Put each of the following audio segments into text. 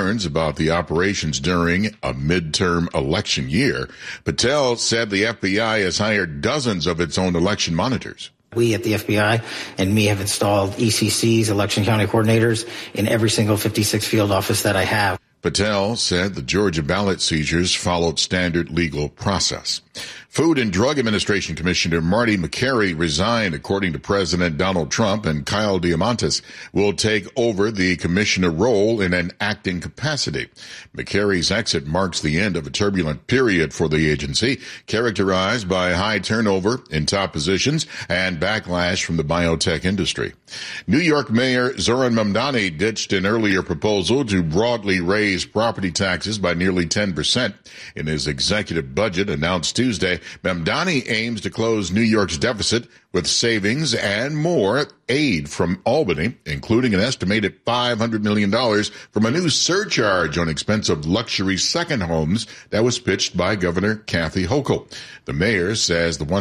concerns about the operations during a midterm election year. Patel said the FBI has hired dozens of its own election monitors. We at the FBI and me have installed ECCs, election county coordinators, in every single 56 field office that I have. Patel said the Georgia ballot seizures followed standard legal process. Food and Drug Administration Commissioner Marty McCary resigned, according to President Donald Trump, and Kyle Diamantis will take over the commissioner role in an acting capacity. McCary's exit marks the end of a turbulent period for the agency, characterized by high turnover in top positions and backlash from the biotech industry. New York Mayor Zoran Mamdani ditched an earlier proposal to broadly raise property taxes by nearly 10%. In his executive budget announced Tuesday, Mamdani aims to close New York's deficit with savings and more aid from Albany, including an estimated $500 million from a new surcharge on expensive luxury second homes that was pitched by Governor Kathy Hochul. The mayor says the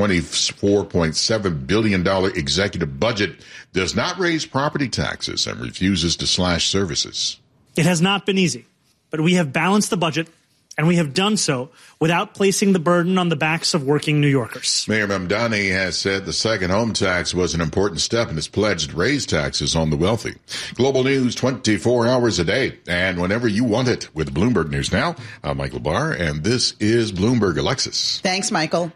$124.7 billion executive budget does not raise property taxes and refuses to slash services. It has not been easy, but we have balanced the budget, and we have done so without placing the burden on the backs of working New Yorkers. Mayor Mamdani has said the second home tax was an important step and has pledged to raise taxes on the wealthy. Global news 24 hours a day and whenever you want it with Bloomberg News Now. I'm Michael Barr, and this is Bloomberg Alexis. Thanks, Michael.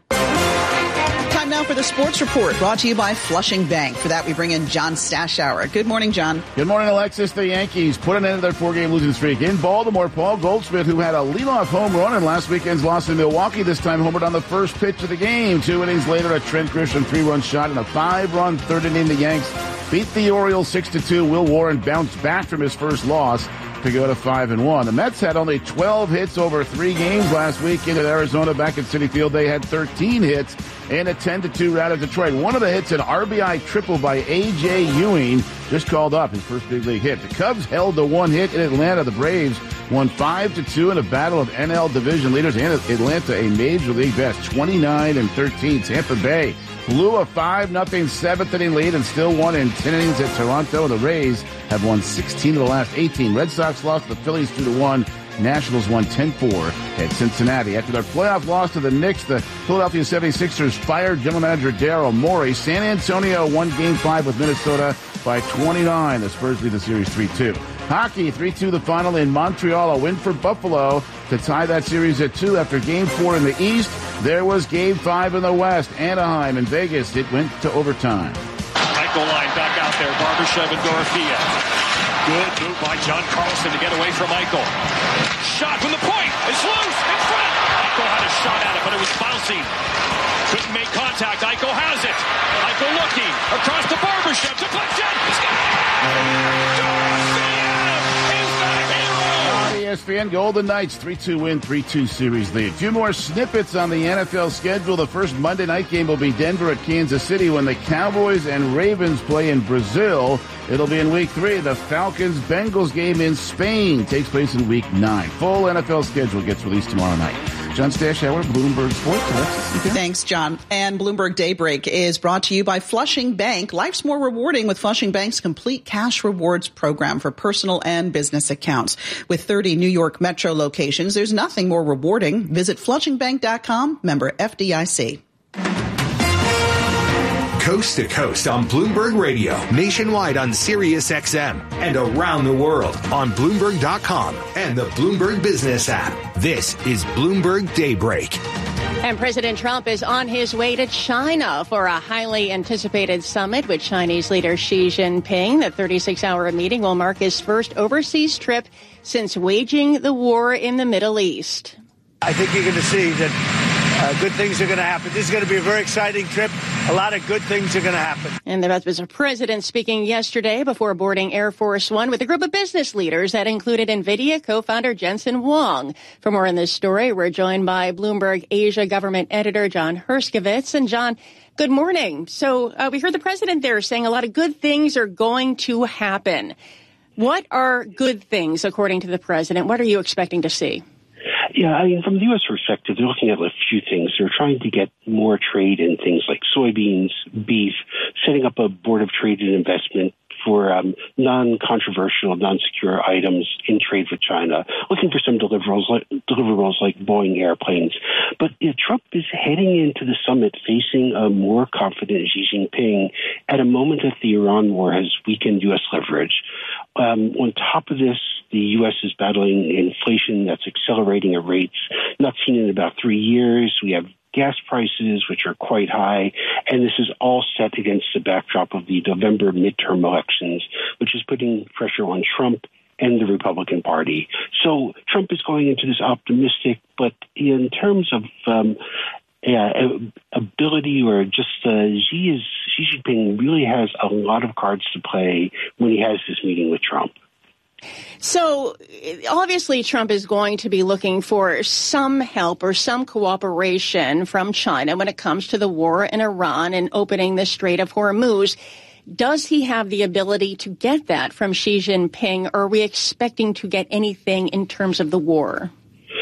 Time now for the Sports Report, brought to you by Flushing Bank. For that, we bring in John Stashower. Good morning, John. Good morning, Alexis. The Yankees put an end to their four-game losing streak in Baltimore. Paul Goldschmidt, who had a leadoff home run in last weekend's loss in Milwaukee, this time homered on the first pitch of the game. 2 innings later, a Trent Grisham 3-run shot and a 5-run third inning. The Yanks beat the Orioles 6-2. Will Warren bounced back from his first loss to go to 5-1. The Mets had only 12 hits over 3 games last week into Arizona. Back at Citi Field, they had 13 hits and a 10-2 rout of Detroit. One of the hits, an RBI triple by A.J. Ewing, just called up his first big league hit. The Cubs held to 1 hit in Atlanta. The Braves won 5-2 in a battle of NL division leaders, and Atlanta a major league best, 29-13. Tampa Bay blew a 5-0 seventh inning lead and still won in 10 innings at Toronto. The Rays have won 16 of the last 18. Red Sox lost to the Phillies 2-1. Nationals won 10-4 at Cincinnati. After their playoff loss to the Knicks, the Philadelphia 76ers fired general manager Daryl Morey. San Antonio won Game 5 with Minnesota by 29. The Spurs lead the series 3-2. Hockey, 3-2 the final in Montreal. A win for Buffalo to tie that series at 2 after Game 4 in the East. There was Game 5 in the West. Anaheim and Vegas. It went to overtime. Michael line back out there. Barbashev and Dorothea. Good move by John Carlson to get away from Eichel. Shot from the point. It's loose. In front. Eichel had a shot at it, but it was bouncing. Couldn't make contact. Eichel has it. Eichel looking. Across to Barbashev. Deflection. ESPN Golden Knights 3-2 win, 3-2 series lead. A few more snippets on the NFL schedule. The first Monday night game will be Denver at Kansas City when the Cowboys and Ravens play in Brazil. It'll be in week 3. The Falcons-Bengals game in Spain takes place in week 9. Full NFL schedule gets released tomorrow night. John Stashower, Bloomberg Sports. Thanks, John. And Bloomberg Daybreak is brought to you by Flushing Bank. Life's more rewarding with Flushing Bank's complete cash rewards program for personal and business accounts. With 30 New York Metro locations, there's nothing more rewarding. Visit FlushingBank.com, member FDIC. Coast to coast on Bloomberg Radio, nationwide on Sirius XM, and around the world on Bloomberg.com and the Bloomberg Business app. This is Bloomberg Daybreak. And President Trump is on his way to China for a highly anticipated summit with Chinese leader Xi Jinping. The 36-hour meeting will mark his first overseas trip since waging the war in the Middle East. I think you're going to see that good things are going to happen. This is going to be a very exciting trip. A lot of good things are going to happen. And there was a president speaking yesterday before boarding Air Force One with a group of business leaders that included NVIDIA co-founder Jensen Huang. For more on this story, we're joined by Bloomberg Asia government editor John Herskovitz. And John, good morning. So we heard the president there saying a lot of good things are going to happen. What are good things, according to the president? What are you expecting to see? Yeah, I mean, from the U.S. perspective, they're looking at a few things. They're trying to get more trade in things like soybeans, beef, setting up a board of trade and investment for non-controversial, non-secure items in trade with China, looking for some deliverables like Boeing airplanes. But Trump is heading into the summit facing a more confident Xi Jinping at a moment that the Iran war has weakened U.S. leverage. On top of this, the U.S. is battling inflation that's accelerating at rates not seen in about 3 years. We have gas prices, which are quite high, and this is all set against the backdrop of the November midterm elections, which is putting pressure on Trump and the Republican Party. So Trump is going into this optimistic, but in terms of ability or just Xi Jinping really has a lot of cards to play when he has this meeting with Trump. So obviously Trump is going to be looking for some help or some cooperation from China when it comes to the war in Iran and opening the Strait of Hormuz. Does he have the ability to get that from Xi Jinping, or are we expecting to get anything in terms of the war?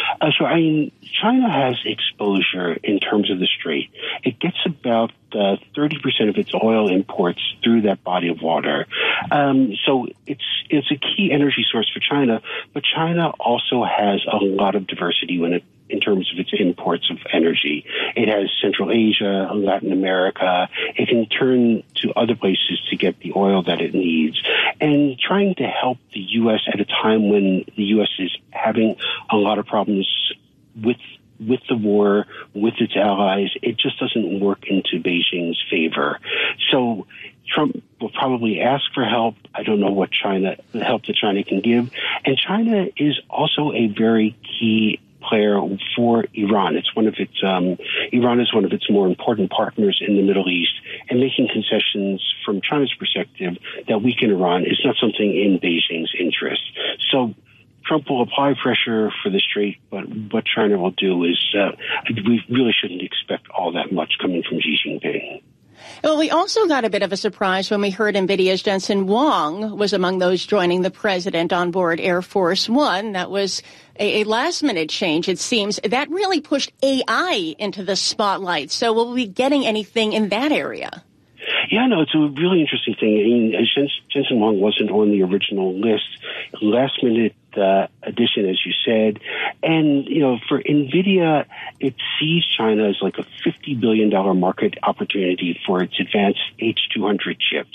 China has exposure in terms of the strait. It gets about 30% of its oil imports through that body of water. So it's a key energy source for China, but China also has a lot of diversity in terms of its imports of energy. It has Central Asia, Latin America. It can turn to other places to get the oil that it needs. And trying to help the U.S. at a time when the U.S. is having a lot of problems with the war, with its allies, it just doesn't work into Beijing's favor. So Trump will probably ask for help. I don't know what the help that China can give. And China is also a very key player for Iran. Iran is one of its more important partners in the Middle East, and making concessions from China's perspective that weaken Iran is not something in Beijing's interest. So Trump will apply pressure for the strait, but what China will do is we really shouldn't expect all that much coming from Xi Jinping. Well, we also got a bit of a surprise when we heard NVIDIA's Jensen Huang was among those joining the president on board Air Force One. That was a last-minute change, it seems. That really pushed AI into the spotlight. So will we be getting anything in that area? Yeah, no, it's a really interesting thing. Jensen Huang wasn't on the original list. Last-minute addition, as you said. And, for NVIDIA, it sees China as like a $50 billion market opportunity for its advanced H200 chips.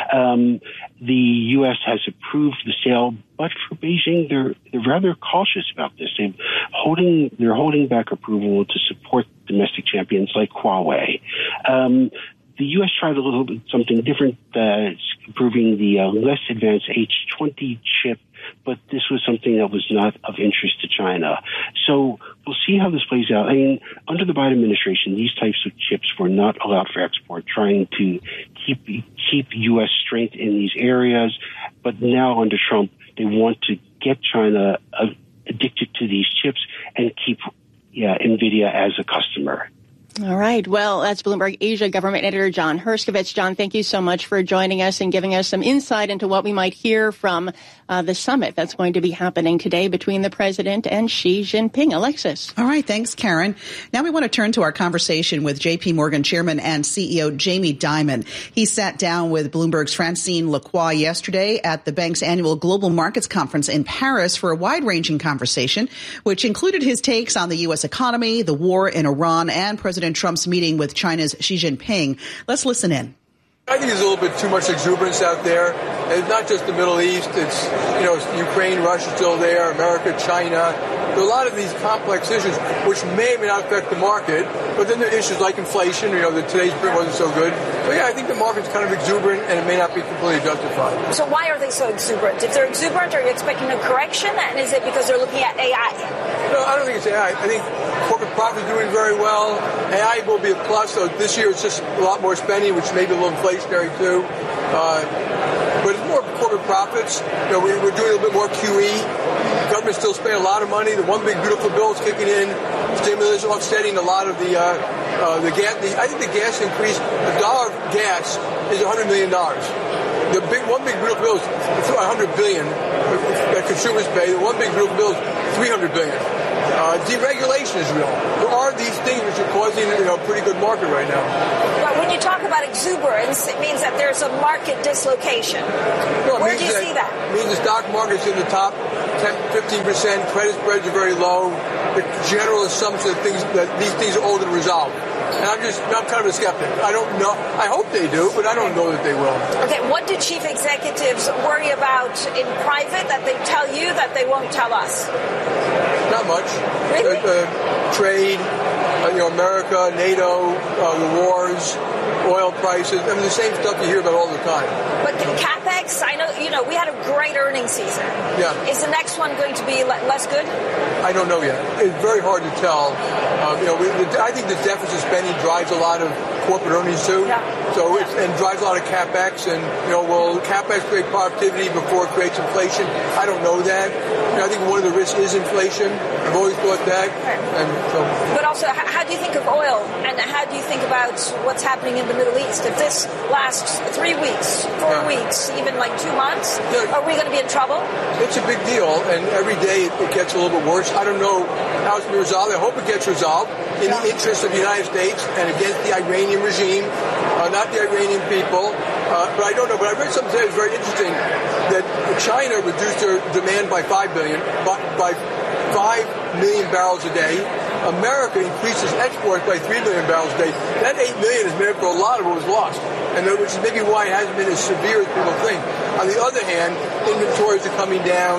The U.S. has approved the sale, but for Beijing, they're rather cautious about this. They're holding back approval to support domestic champions like Huawei. The U.S. tried a little bit something different, approving the less advanced H20 chip, but this was something that was not of interest to China. So we'll see how this plays out. Under the Biden administration, these types of chips were not allowed for export, trying to keep U.S. strength in these areas. But now under Trump, they want to get China addicted to these chips and keep NVIDIA as a customer. All right. Well, that's Bloomberg Asia government editor John Herskovich. John, thank you so much for joining us and giving us some insight into what we might hear from the summit that's going to be happening today between the president and Xi Jinping. Alexis. All right. Thanks, Karen. Now we want to turn to our conversation with J.P. Morgan chairman and CEO Jamie Dimon. He sat down with Bloomberg's Francine Lacroix yesterday at the bank's annual Global Markets Conference in Paris for a wide-ranging conversation, which included his takes on the U.S. economy, the war in Iran, and President Trump's meeting with China's Xi Jinping. Let's listen in. I think there's a little bit too much exuberance out there. It's not just the Middle East. It's, Ukraine, Russia still there, America, China. There are a lot of these complex issues which may or may not affect the market, but then there are issues like inflation, that today's print wasn't so good. But I think the market's kind of exuberant and it may not be completely justified. So why are they so exuberant? If they're exuberant, are you expecting a correction? And is it because they're looking at AI? No, I don't think it's AI. I think corporate profit is doing very well. AI will be a plus. So this year it's just a lot more spending, which may be a little inflationary too. But it's more corporate profits. We're doing a little bit more QE. The government's still spending a lot of money. The one big beautiful bill is kicking in. Stimulus offsetting a lot of the gas. I think the gas increase, the dollar of gas is $100 million. The one big beautiful bill is $100 billion that consumers pay. The one big beautiful bill is $300 billion. Deregulation is real. There are these things which are causing a pretty good market right now. But when you talk about exuberance, it means that there's a market dislocation. No, Where do you see that? It means the stock market's in the top 10-15%. Credit spreads are very low. The general assumption that these things are all going to resolve. And I'm kind of a skeptic. I don't know. I hope they do, but I don't know that they will. Okay, what do chief executives worry about in private that they tell you that they won't tell us? Not much. Really? Trade, America, NATO, the wars, oil prices. I mean, the same stuff you hear about all the time. But CapEx, I know, we had a great earnings season. Yeah. Is the next one going to be less good? I don't know yet. It's very hard to tell. I think the deficit spending drives a lot of corporate earnings too. Yeah. So and drives a lot of CapEx. And will CapEx create productivity before it creates inflation? I don't know that. I think one of the risks is inflation. I've always thought that. But also, how do you think of oil, and how do you think about what's happening in the Middle East? If this lasts 3 weeks, 4 weeks, even like 2 months, are we going to be in trouble? It's a big deal, and every day it gets a little bit worse. I don't know how it's going to be resolved. I hope it gets resolved in the interest of the United States and against the Iranian regime, not the Iranian people. But I don't know. But I read something today that's very interesting, that China reduced their demand by 5 million barrels a day. America increases exports by 3 million barrels a day. That 8 million is made up for a lot of what was lost, and which is maybe why it hasn't been as severe as people think. On the other hand, inventories are coming down.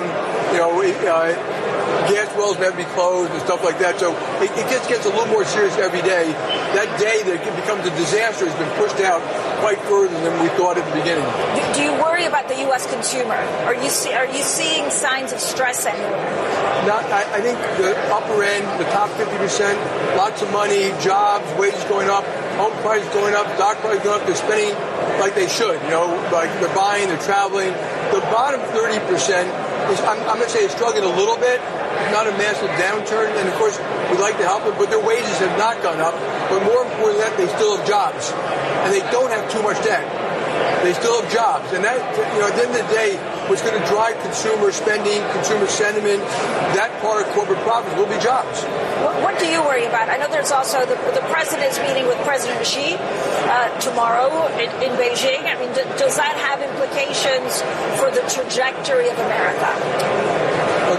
Gas wells have to be closed and stuff like that. So it just gets a little more serious every day. That day that it becomes a disaster has been pushed out quite further than we thought at the beginning. Do you worry about the U.S. consumer? Are you seeing signs of stress anywhere? I think the upper end, the top 50%, lots of money, jobs, wages going up, home prices going up, stock prices going up. They're spending like they should. Like they're buying, they're traveling. The bottom 30% is, I'm going to say, it's struggling a little bit. It's not a massive downturn, and of course we'd like to help them, but their wages have not gone up. But more important than that, they still have jobs, and they don't have too much debt. They still have jobs, and that, at the end of the day, what's going to drive consumer spending, consumer sentiment, that part of corporate profits will be jobs. What do you worry about? I know there's also the president's meeting with President Xi tomorrow in Beijing. I mean, does that have implications for the trajectory of America? Look,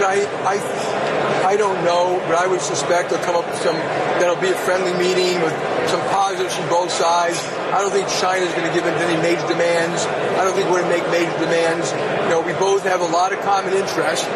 I don't know, but I would suspect they'll come up with that'll be a friendly meeting with some positives from both sides. I don't think China's going to give in to any major demands. I don't think we're going to make major demands. We both have a lot of common interests.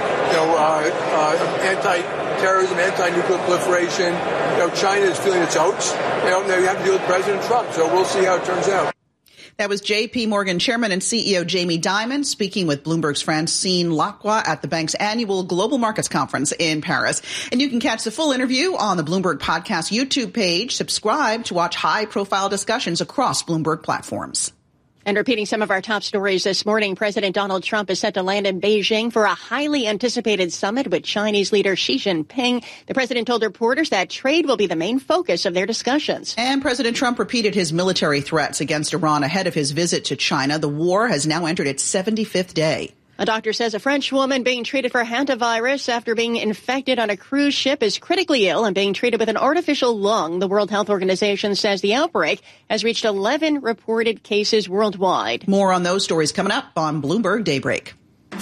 Anti-terrorism, anti-nuclear proliferation. China is feeling its oats. They have to deal with President Trump, so we'll see how it turns out. That was J.P. Morgan Chairman and CEO Jamie Dimon speaking with Bloomberg's Francine Lacqua at the bank's annual Global Markets Conference in Paris. And you can catch the full interview on the Bloomberg Podcast YouTube page. Subscribe to watch high-profile discussions across Bloomberg platforms. And repeating some of our top stories this morning, President Donald Trump is set to land in Beijing for a highly anticipated summit with Chinese leader Xi Jinping. The president told reporters that trade will be the main focus of their discussions. And President Trump repeated his military threats against Iran ahead of his visit to China. The war has now entered its 75th day. A doctor says a French woman being treated for hantavirus after being infected on a cruise ship is critically ill and being treated with an artificial lung. The World Health Organization says the outbreak has reached 11 reported cases worldwide. More on those stories coming up on Bloomberg Daybreak.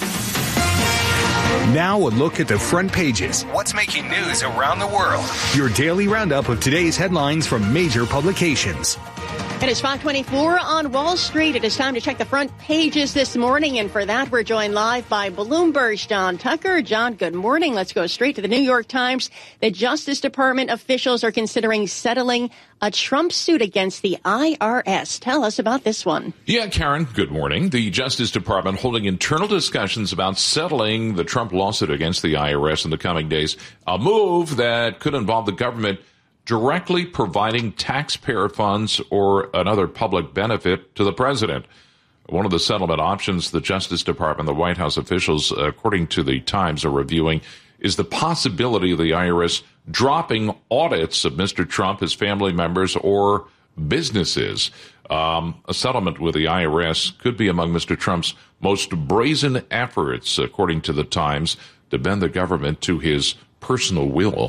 Now a look at the front pages. What's making news around the world? Your daily roundup of today's headlines from major publications. It is 5:24 on Wall Street. It is time to check the front pages this morning. And for that, we're joined live by Bloomberg's John Tucker. John, good morning. Let's go straight to the New York Times. The Justice Department officials are considering settling a Trump suit against the IRS. Tell us about this one. Yeah, Karen, good morning. The Justice Department holding internal discussions about settling the Trump lawsuit against the IRS in the coming days. A move that could involve the government directly providing taxpayer funds or another public benefit to the president. One of the settlement options the Justice Department, the White House officials, according to the Times, are reviewing is the possibility of the IRS dropping audits of Mr. Trump, his family members, or businesses. A settlement with the IRS could be among Mr. Trump's most brazen efforts, according to the Times, to bend the government to his personal will.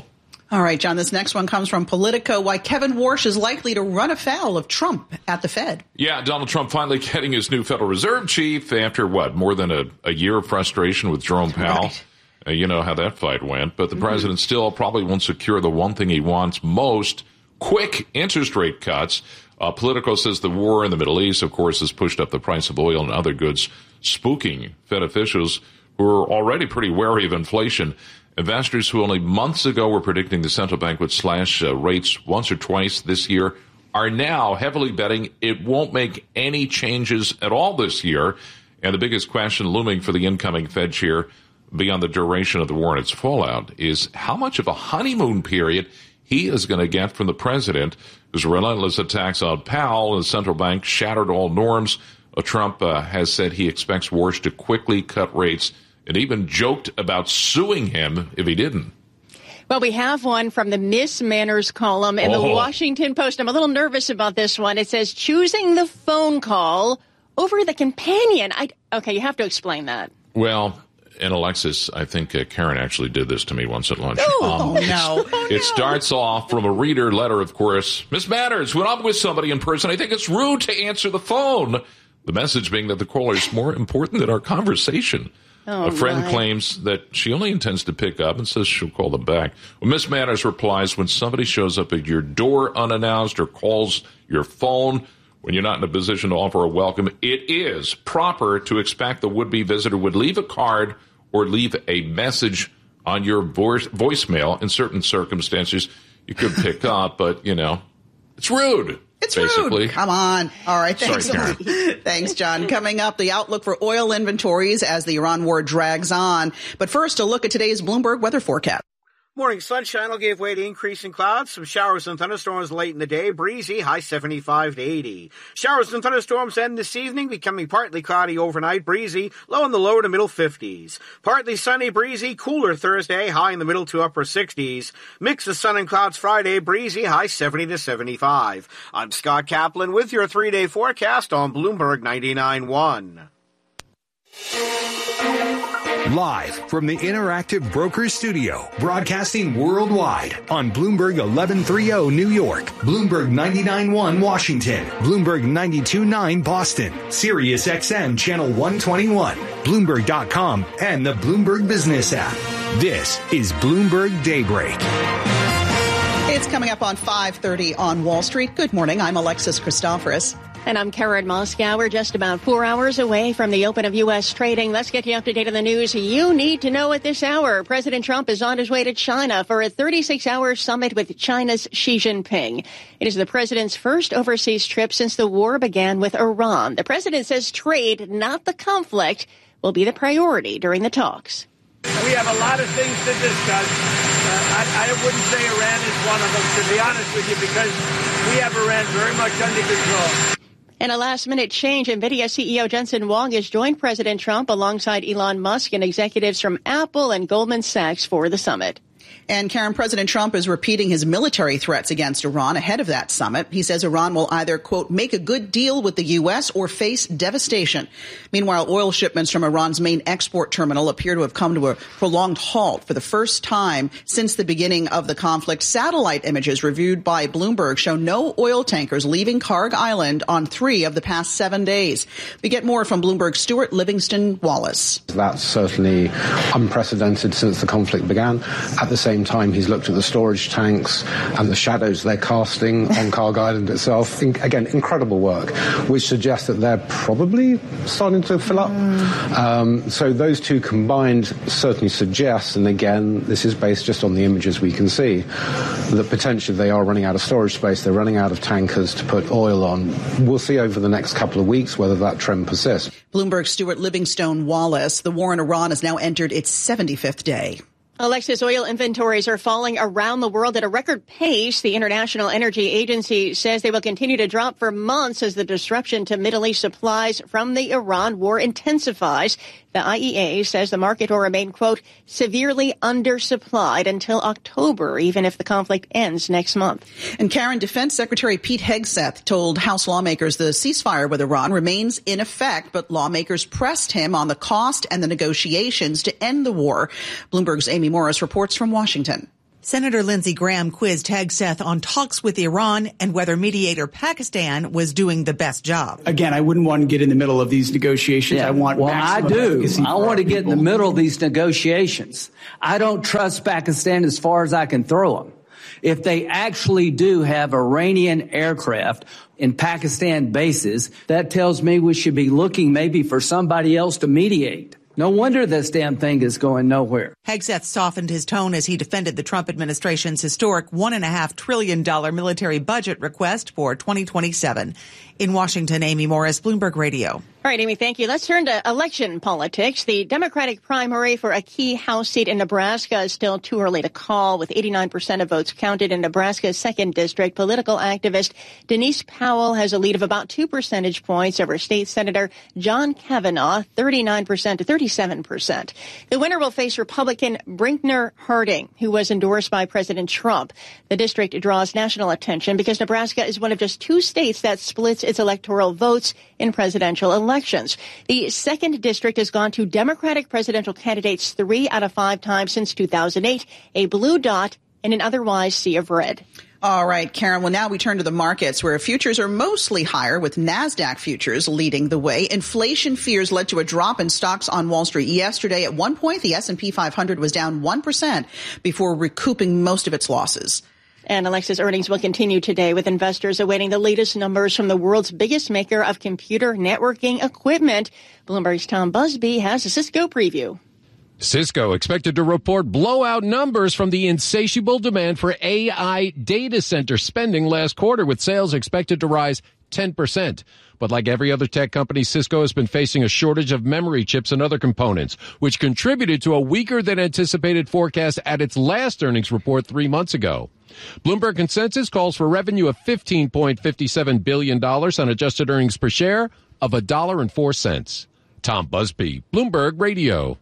All right, John, this next one comes from Politico. Why Kevin Warsh is likely to run afoul of Trump at the Fed. Yeah, Donald Trump finally getting his new Federal Reserve chief after, more than a year of frustration with Jerome Powell. Right. You know how that fight went. But the president still probably won't secure the one thing he wants most, quick interest rate cuts. Politico says the war in the Middle East, of course, has pushed up the price of oil and other goods, spooking Fed officials who are already pretty wary of inflation. Investors who only months ago were predicting the central bank would slash rates once or twice this year are now heavily betting it won't make any changes at all this year. And the biggest question looming for the incoming Fed chair, beyond the duration of the war and its fallout, is how much of a honeymoon period he is going to get from the president, whose relentless attacks on Powell and the central bank shattered all norms. Trump has said he expects Warsh to quickly cut rates and even joked about suing him if he didn't. Well, we have one from the Miss Manners column in the Washington Post. I'm a little nervous about this one. It says, choosing the phone call over the companion. Okay, you have to explain that. Well, and Alexis, I think Karen actually did this to me once at lunch. No. It starts off from a reader letter, of course. Miss Manners, when I'm with somebody in person, I think it's rude to answer the phone. The message being that the caller is more important than our conversation. A friend claims that she only intends to pick up and says she'll call them back. Well, Miss Manners replies, when somebody shows up at your door unannounced or calls your phone when you're not in a position to offer a welcome, it is proper to expect the would-be visitor would leave a card or leave a message on your voicemail. In certain circumstances, you could pick up, but, it's rude. It's basically rude. Come on. All right. Thanks. Sorry, Karen. Thanks, John. Coming up, the outlook for oil inventories as the Iran war drags on. But first, a look at today's Bloomberg weather forecast. Morning sunshine will give way to increasing clouds. Some showers and thunderstorms late in the day. Breezy, high 75 to 80. Showers and thunderstorms end this evening, becoming partly cloudy overnight. Breezy, low in the lower to middle 50s. Partly sunny, breezy, cooler Thursday, high in the middle to upper 60s. Mix of sun and clouds Friday, breezy, high 70 to 75. I'm Scott Kaplan with your 3-day forecast on Bloomberg 99.1. Live from the Interactive Brokers Studio, broadcasting worldwide on Bloomberg 1130 New York, Bloomberg 99.1 Washington, Bloomberg 92.9 Boston, Sirius XM Channel 121, Bloomberg.com, and the Bloomberg Business app. This is Bloomberg Daybreak. It's coming up on 5:30 on Wall Street. Good morning. I'm Alexis Christoforous. And I'm Karen Moscow. We're just about 4 hours away from the open of U.S. trading. Let's get you up to date on the news you need to know at this hour. President Trump is on his way to China for a 36-hour summit with China's Xi Jinping. It is the president's first overseas trip since the war began with Iran. The president says trade, not the conflict, will be the priority during the talks. We have a lot of things to discuss. I wouldn't say Iran is one of them, to be honest with you, because we have Iran very much under control. In a last-minute change, NVIDIA CEO Jensen Huang has joined President Trump alongside Elon Musk and executives from Apple and Goldman Sachs for the summit. And Karen, President Trump is repeating his military threats against Iran ahead of that summit. He says Iran will either, quote, make a good deal with the U.S. or face devastation. Meanwhile, oil shipments from Iran's main export terminal appear to have come to a prolonged halt for the first time since the beginning of the conflict. Satellite images reviewed by Bloomberg show no oil tankers leaving Karg Island on 3 of the past 7 days. We get more from Bloomberg's Stuart Livingston Wallace. That's certainly unprecedented since the conflict began. At the same time, he's looked at the storage tanks and the shadows they're casting on Karg Island itself. Again, incredible work, which suggests that they're probably starting to fill up. So those two combined certainly suggest, and again, this is based just on the images we can see, that potentially they are running out of storage space, they're running out of tankers to put oil on. We'll see over the next couple of weeks whether that trend persists. Bloomberg's Stuart Livingstone Wallace. The war in Iran has now entered its 75th day. Alexis, oil inventories are falling around the world at a record pace. The International Energy Agency says they will continue to drop for months as the disruption to Middle East supplies from the Iran war intensifies. The IEA says the market will remain, quote, severely undersupplied until October, even if the conflict ends next month. And Karen, Defense Secretary Pete Hegseth told House lawmakers the ceasefire with Iran remains in effect, but lawmakers pressed him on the cost and the negotiations to end the war. Bloomberg's Amy Morris reports from Washington. Senator Lindsey Graham quizzed Hegseth on talks with Iran and whether mediator Pakistan was doing the best job. Again, I wouldn't want to get in the middle of these negotiations. I want I do. I want to get in the middle of these negotiations. I don't trust Pakistan as far as I can throw them. If they actually do have Iranian aircraft in Pakistan bases, that tells me we should be looking maybe for somebody else to mediate. No wonder this damn thing is going nowhere. Hegseth softened his tone as he defended the Trump administration's historic $1.5 trillion military budget request for 2027. In Washington, Amy Morris, Bloomberg Radio. All right, Amy, thank you. Let's turn to election politics. The Democratic primary for a key House seat in Nebraska is still too early to call. With 89% of votes counted in Nebraska's 2nd District, political activist Denise Powell has a lead of about 2 percentage points over State Senator John Kavanaugh, 39% to 37%. The winner will face Republican Brinkner Harding, who was endorsed by President Trump. The district draws national attention because Nebraska is one of just 2 states that splits its electoral votes in presidential elections. The 2nd District has gone to Democratic presidential candidates 3 out of 5 times since 2008, a blue dot in an otherwise sea of red. All right, Karen. Well, now we turn to the markets where futures are mostly higher, with NASDAQ futures leading the way. Inflation fears led to a drop in stocks on Wall Street yesterday. At one point, the S&P 500 was down 1% before recouping most of its losses. And Alexis, earnings will continue today with investors awaiting the latest numbers from the world's biggest maker of computer networking equipment. Bloomberg's Tom Busby has a Cisco preview. Cisco expected to report blowout numbers from the insatiable demand for AI data center spending last quarter, with sales expected to rise 10%. But like every other tech company, Cisco has been facing a shortage of memory chips and other components, which contributed to a weaker than anticipated forecast at its last earnings report 3 months ago. Bloomberg consensus calls for revenue of $15.57 billion on adjusted earnings per share of $1.04. Tom Busby, Bloomberg Radio.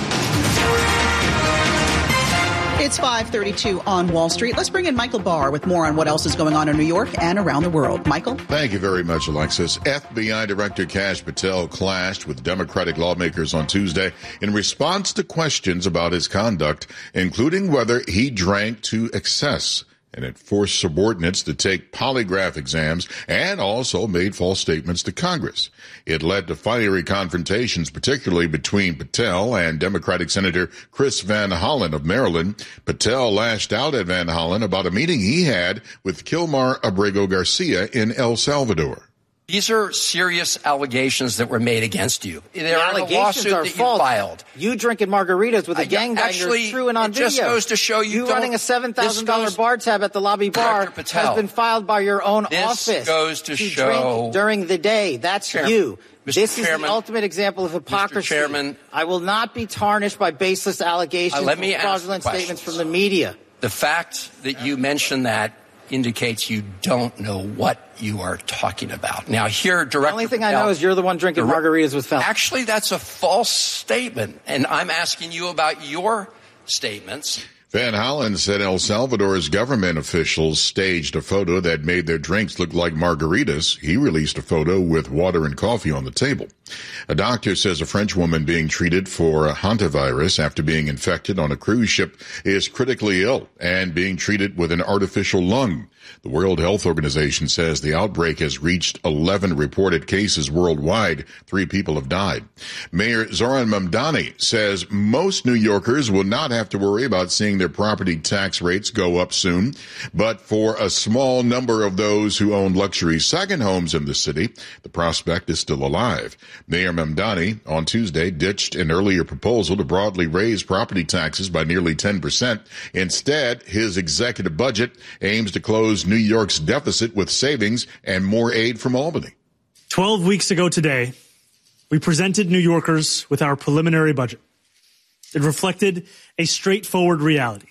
It's 5:32 on Wall Street. Let's bring in Michael Barr with more on what else is going on in New York and around the world. Michael? Thank you very much, Alexis. FBI Director Kash Patel clashed with Democratic lawmakers on Tuesday in response to questions about his conduct, including whether he drank to excess. And it forced subordinates to take polygraph exams and also made false statements to Congress. It led to fiery confrontations, particularly between Patel and Democratic Senator Chris Van Hollen of Maryland. Patel lashed out at Van Hollen about a meeting he had with Kilmar Abrego Garcia in El Salvador. These are serious allegations that were made against you. They're a lawsuit that you filed. You drinking margaritas with a gangbanger is true and on video. It just goes to show you running a $7,000 bar tab at the lobby bar has been filed by your own office. This goes to show drink during the day. That's you. This is the ultimate example of hypocrisy. Mr. Chairman, I will not be tarnished by baseless allegations or fraudulent statements from the media. The fact that you mentioned that indicates you don't know what you are talking about. Now, here, Director The only thing I know is you're the one drinking margaritas with felons. Actually, that's a false statement, and I'm asking you about your statements. Van Hollen said El Salvador's government officials staged a photo that made their drinks look like margaritas. He released a photo with water and coffee on the table. A doctor says a French woman being treated for a hantavirus after being infected on a cruise ship is critically ill and being treated with an artificial lung. The World Health Organization says the outbreak has reached 11 reported cases worldwide. 3 people have died. Mayor Zoran Mamdani says most New Yorkers will not have to worry about seeing their property tax rates go up soon. But for a small number of those who own luxury second homes in the city, the prospect is still alive. Mayor Mamdani on Tuesday ditched an earlier proposal to broadly raise property taxes by nearly 10%. Instead, his executive budget aims to close New York's deficit with savings and more aid from Albany. 12 weeks ago today, we presented New Yorkers with our preliminary budget. It reflected a straightforward reality.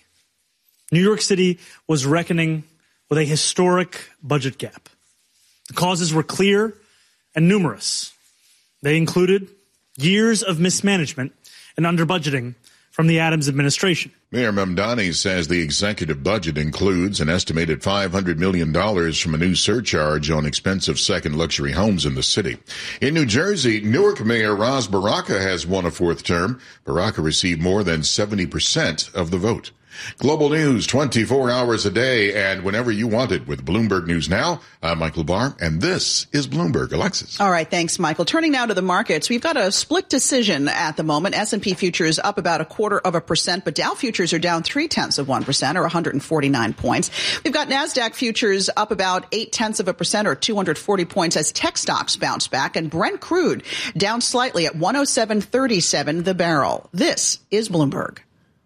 New York City was reckoning with a historic budget gap. The causes were clear and numerous. They included years of mismanagement and under-budgeting from the Adams administration. Mayor Mamdani says the executive budget includes an estimated $500 million from a new surcharge on expensive second luxury homes in the city. In New Jersey, Newark Mayor Ras Baraka has won a 4th term. Baraka received more than 70% of the vote. Global news 24 hours a day and whenever you want it with Bloomberg News Now. I'm Michael Barr, and this is Bloomberg. Alexis. All right, thanks, Michael. Turning now to the markets, we've got a split decision at the moment. S&P futures up about 0.25%, but Dow futures are down 0.3% or 149 points. We've got NASDAQ futures up about 0.8% or 240 points as tech stocks bounce back, and Brent crude down slightly at 107.37 the barrel. This is Bloomberg.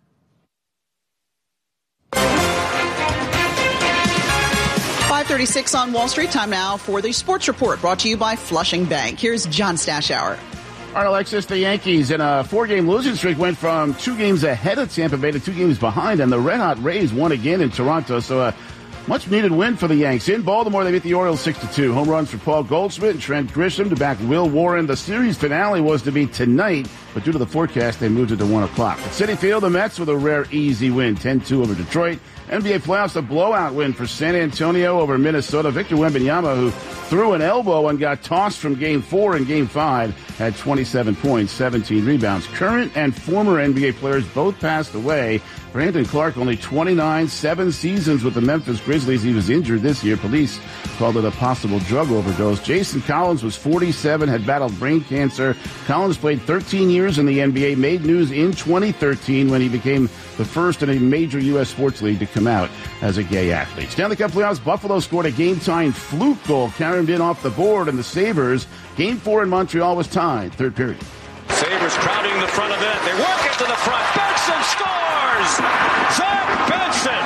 5:36 on Wall Street. Time now for the Sports Report, brought to you by Flushing Bank. Here's John Stashower. All right, Alexis, the Yankees in a 4-game losing streak went from 2 games ahead of Tampa Bay to 2 games behind, and the Red Hot Rays won again in Toronto, so a much-needed win for the Yanks. In Baltimore, they beat the Orioles 6-2. Home runs for Paul Goldschmidt and Trent Grisham to back Will Warren. The series finale was to be tonight, but due to the forecast, they moved it to 1 o'clock. At Citi Field, the Mets with a rare easy win, 10-2 over Detroit. NBA playoffs, a blowout win for San Antonio over Minnesota. Victor Wembanyama, who threw an elbow and got tossed from Game 4 and Game 5, had 27 points, 17 rebounds. Current and former NBA players both passed away. Brandon Clark, only 29, 7 seasons with the Memphis Grizzlies. He was injured this year. Police called it a possible drug overdose. Jason Collins was 47, had battled brain cancer. Collins played 13 years in the NBA, made news in 2013 when he became the first in a major U.S. sports league to come out as a gay athlete. Stanley Cup playoffs, Buffalo scored a game-tying fluke goal. Karen Bin off the board, and the Sabres, Game 4 in Montreal was tied. Third period. Sabres crowding the front of it. They work it to the front. Benson scores! Zach Benson!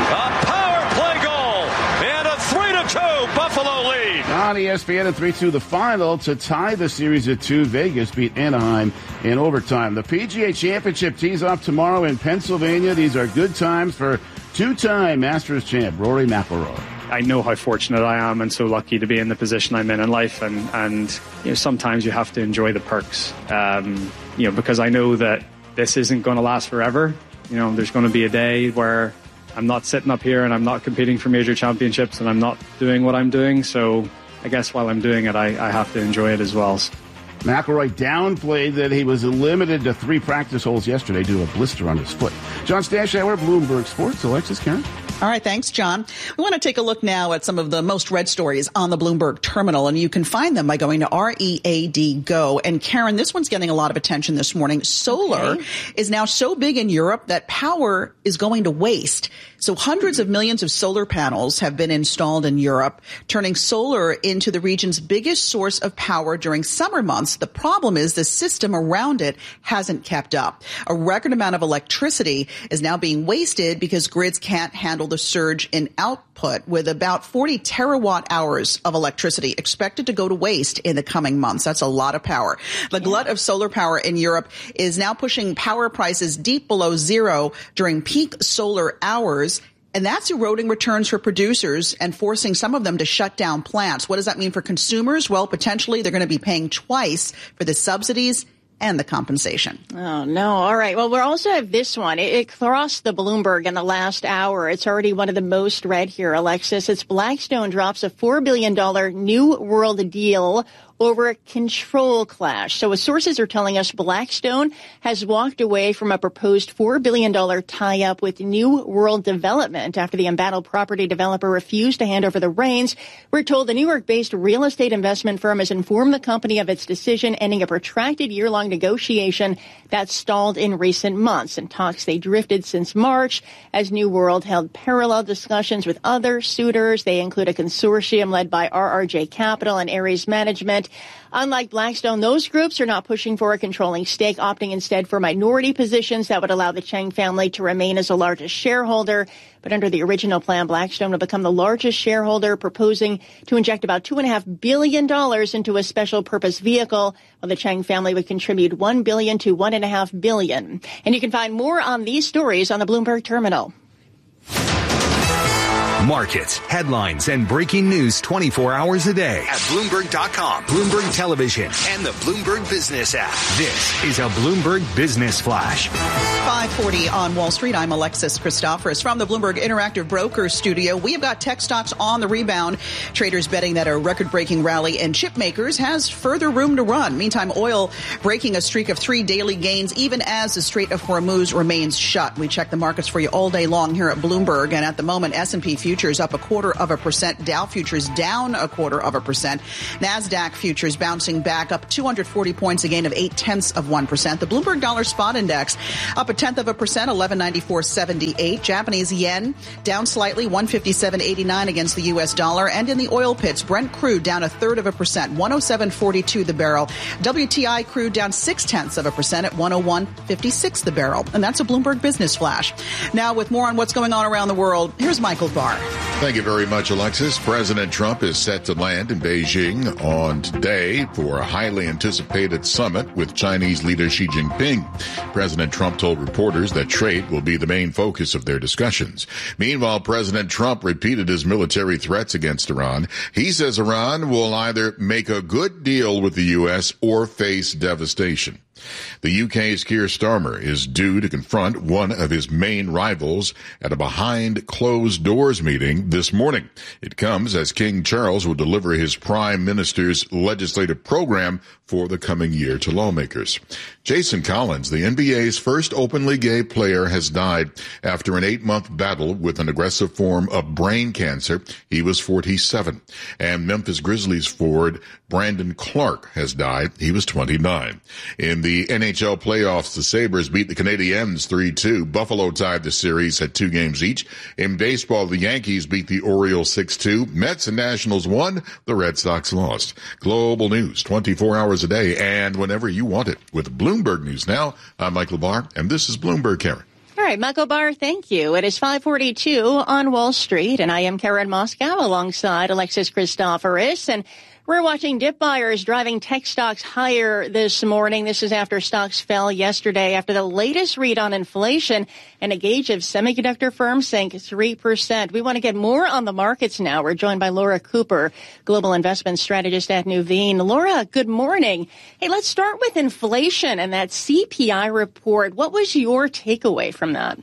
A power play goal! And a 3-2 Buffalo lead. On ESPN at 3-2, the final to tie the series at 2. Vegas beat Anaheim in overtime. The PGA Championship tees off tomorrow in Pennsylvania. These are good times for two-time Masters champ Rory McIlroy. I know how fortunate I am and so lucky to be in the position I'm in life, and you know, sometimes you have to enjoy the perks, because I know that this isn't going to last forever. You know, there's going to be a day where I'm not sitting up here and I'm not competing for major championships and I'm not doing what I'm doing. So I guess while I'm doing it, I have to enjoy it as well. McIlroy downplayed that he was limited to 3 practice holes yesterday due to a blister on his foot. John Stashower, Bloomberg Sports. Alexis, Karen. All right, thanks, John. We want to take a look now at some of the most read stories on the Bloomberg terminal, and you can find them by going to READ Go. And Karen, this one's getting a lot of attention this morning. Solar is now so big in Europe that power is going to waste. So hundreds of millions of solar panels have been installed in Europe, turning solar into the region's biggest source of power during summer months. The problem is the system around it hasn't kept up. A record amount of electricity is now being wasted because grids can't handle the surge in output, with about 40 terawatt hours of electricity expected to go to waste in the coming months. That's a lot of power. The glut of solar power in Europe is now pushing power prices deep below zero during peak solar hours. And that's eroding returns for producers and forcing some of them to shut down plants. What does that mean for consumers? Well, potentially they're going to be paying twice for the subsidies and the compensation. Oh, no. All right. Well, we also have this one. It crossed the Bloomberg in the last hour. It's already one of the most read here, Alexis. It's Blackstone drops a $4 billion New World deal over a control clash. So as sources are telling us, Blackstone has walked away from a proposed $4 billion tie-up with New World Development after the embattled property developer refused to hand over the reins. We're told the New York-based real estate investment firm has informed the company of its decision, ending a protracted year-long negotiation that stalled in recent months. In talks, they drifted since March as New World held parallel discussions with other suitors. They include a consortium led by RRJ Capital and Ares Management. Unlike Blackstone, those groups are not pushing for a controlling stake, opting instead for minority positions that would allow the Chang family to remain as the largest shareholder. But under the original plan, Blackstone will become the largest shareholder, proposing to inject about $2.5 billion into a special purpose vehicle, while the Chang family would contribute $1 billion to $1.5 billion. And you can find more on these stories on the Bloomberg terminal. Markets, headlines, and breaking news 24 hours a day at Bloomberg.com, Bloomberg Television, and the Bloomberg Business app. This is a Bloomberg Business Flash. 5:40 on Wall Street. I'm Alexis Christoforous from the Bloomberg Interactive Brokers studio. We have got tech stocks on the rebound. Traders betting that a record-breaking rally in chip makers has further room to run. Meantime, oil breaking a streak of 3 daily gains, even as the Strait of Hormuz remains shut. We check the markets for you all day long here at Bloomberg, and at the moment, S&P futures up 0.25%, Dow futures down 0.25%, NASDAQ futures bouncing back up 240 points, a gain of 0.8%. The Bloomberg Dollar Spot Index up 0.1%, 1194.78. Japanese yen down slightly, 157.89 against the U.S. dollar. And in the oil pits, Brent crude down 0.33%, 107.42 the barrel. WTI crude down 0.6% at 101.56 the barrel. And that's a Bloomberg Business Flash. Now, with more on what's going on around the world, here's Michael Barr. Thank you very much, Alexis. President Trump is set to land in Beijing on today for a highly anticipated summit with Chinese leader Xi Jinping. President Trump told reporters that trade will be the main focus of their discussions. Meanwhile, President Trump repeated his military threats against Iran. He says Iran will either make a good deal with the U.S. or face devastation. The UK's Keir Starmer is due to confront one of his main rivals at a behind-closed-doors meeting this morning. It comes as King Charles will deliver his prime minister's legislative program for the coming year to lawmakers. Jason Collins, the NBA's first openly gay player, has died after an 8-month battle with an aggressive form of brain cancer. He was 47. And Memphis Grizzlies forward Brandon Clark has died. He was 29. In the NHL playoffs, the Sabres beat the Canadiens 3-2. Buffalo tied the series at 2 games each. In baseball, the Yankees beat the Orioles 6-2. Mets and Nationals won. The Red Sox lost. Global news 24 hours a day and whenever you want it. With Bloomberg News Now, I'm Michael Barr, and this is Bloomberg, Karen. All right, Michael Barr, thank you. It is 5:42 on Wall Street, and I am Karen Moscow alongside Alexis Christoforous. And we're watching dip buyers driving tech stocks higher this morning. This is after stocks fell yesterday after the latest read on inflation and a gauge of semiconductor firms sank 3%. We want to get more on the markets now. We're joined by Laura Cooper, global investment strategist at Nuveen. Laura, good morning. Hey, let's start with inflation and that CPI report. What was your takeaway from that?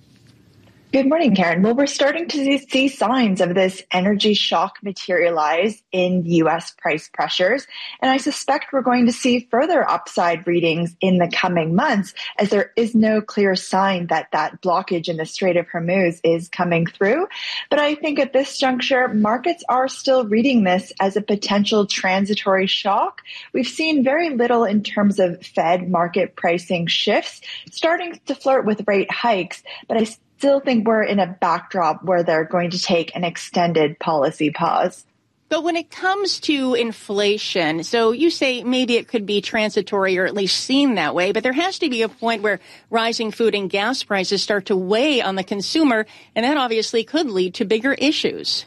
Good morning, Karen. Well, we're starting to see signs of this energy shock materialize in U.S. price pressures, and I suspect we're going to see further upside readings in the coming months as there is no clear sign that that blockage in the Strait of Hormuz is coming through. But I think at this juncture, markets are still reading this as a potential transitory shock. We've seen very little in terms of Fed market pricing shifts, starting to flirt with rate hikes, but I still think we're in a backdrop where they're going to take an extended policy pause. But when it comes to inflation, so you say maybe it could be transitory or at least seen that way, but there has to be a point where rising food and gas prices start to weigh on the consumer, and that obviously could lead to bigger issues.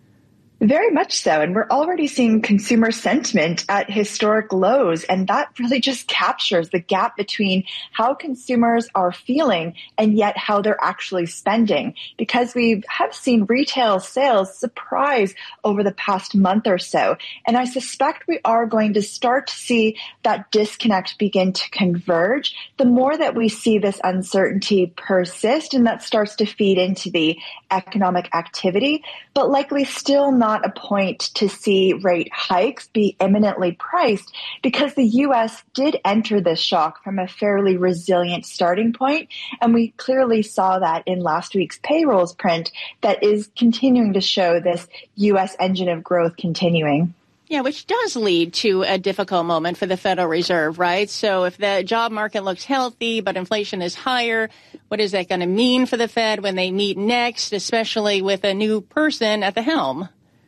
Very much so. And we're already seeing consumer sentiment at historic lows. And that really just captures the gap between how consumers are feeling and yet how they're actually spending. Because we have seen retail sales surprise over the past month or so. And I suspect we are going to start to see that disconnect begin to converge the more that we see this uncertainty persist, and that starts to feed into the economic activity, but likely still not a point to see rate hikes be imminently priced because the U.S. did enter this shock from a fairly resilient starting point, and we clearly saw that in last week's payrolls print that is continuing to show this U.S. engine of growth continuing. Yeah, which does lead to a difficult moment for the Federal Reserve, right? So if the job market looks healthy, but inflation is higher, what is that going to mean for the Fed when they meet next, especially with a new person at the helm?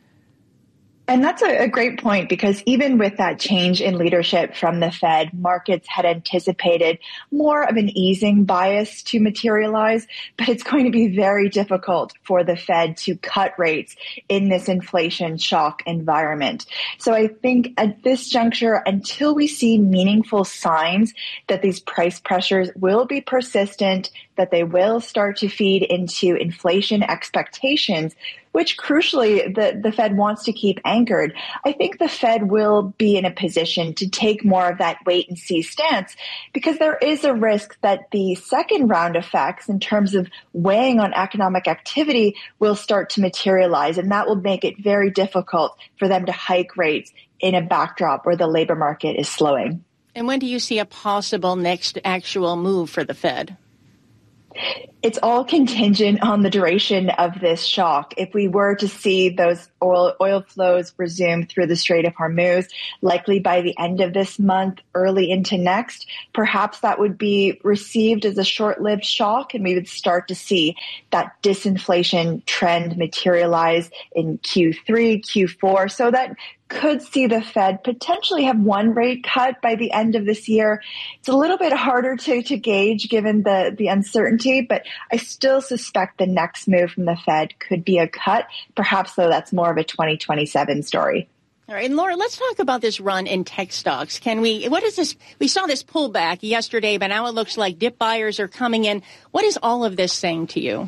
And that's a great point, because even with that change in leadership from the Fed, markets had anticipated more of an easing bias to materialize, but it's going to be very difficult for the Fed to cut rates in this inflation shock environment. So I think at this juncture, until we see meaningful signs that these price pressures will be persistent, that they will start to feed into inflation expectations, which crucially the Fed wants to keep anchored. I think the Fed will be in a position to take more of that wait and see stance because there is a risk that the second round effects in terms of weighing on economic activity will start to materialize, and that will make it very difficult for them to hike rates in a backdrop where the labor market is slowing. And when do you see a possible next actual move for the Fed? It's all contingent on the duration of this shock. If we were to see those oil flows resume through the Strait of Hormuz, likely by the end of this month, early into next, perhaps that would be received as a short-lived shock, and we would start to see that disinflation trend materialize in Q3, Q4. So that could see the Fed potentially have one rate cut by the end of this year. It's a little bit harder to gauge given the uncertainty, but I still suspect the next move from the Fed could be a cut. Perhaps, though, that's more of a 2027 story. All right, and Laura, let's talk about this run in tech stocks. What is this? We saw this pullback yesterday, but now it looks like dip buyers are coming in. What is all of this saying to you?